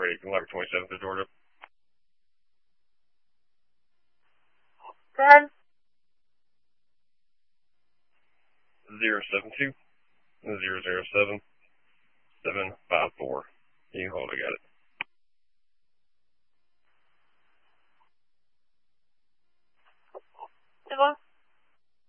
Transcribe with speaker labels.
Speaker 1: ready for 1127 to Georgia.
Speaker 2: Go ahead.
Speaker 1: 072 007 754. You can hold, I got it.